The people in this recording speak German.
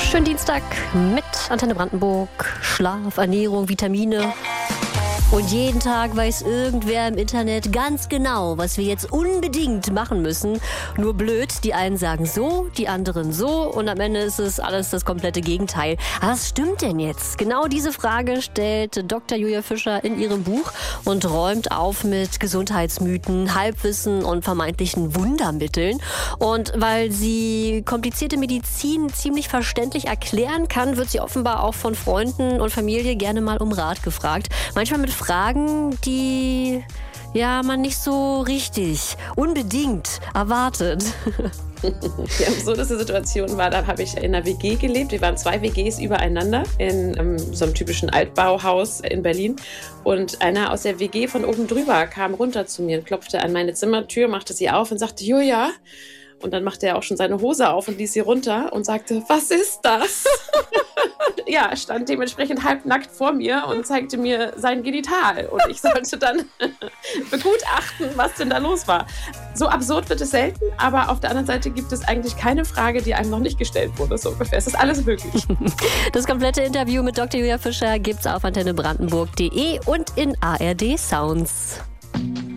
Schönen Dienstag mit Antenne Brandenburg. Schlaf, Ernährung, Vitamine. Und jeden Tag weiß irgendwer im Internet ganz genau, was wir jetzt unbedingt machen müssen. Nur blöd, die einen sagen so, die anderen so und am Ende ist es alles das komplette Gegenteil. Aber was stimmt denn jetzt? Genau diese Frage stellt Dr. Julia Fischer in ihrem Buch und räumt auf mit Gesundheitsmythen, Halbwissen und vermeintlichen Wundermitteln. Und weil sie komplizierte Medizin ziemlich verständlich erklären kann, wird sie offenbar auch von Freunden und Familie gerne mal um Rat gefragt. Manchmal mit Fragen, die man nicht so richtig unbedingt erwartet. Die absurdeste Situation war, da habe ich in einer WG gelebt. Wir waren 2 WGs übereinander in so einem typischen Altbauhaus in Berlin. Und einer aus der WG von oben drüber kam runter zu mir und klopfte an meine Zimmertür, machte sie auf und sagte, Julia. Und dann machte er auch schon seine Hose auf und ließ sie runter und sagte, was ist das? Ja, stand dementsprechend halbnackt vor mir und zeigte mir sein Genital. Und ich sollte dann begutachten, was denn da los war. So absurd wird es selten, aber auf der anderen Seite gibt es eigentlich keine Frage, die einem noch nicht gestellt wurde. So ungefähr. Es ist alles möglich. Das komplette Interview mit Dr. Julia Fischer gibt's auf antennebrandenburg.de und in ARD Sounds.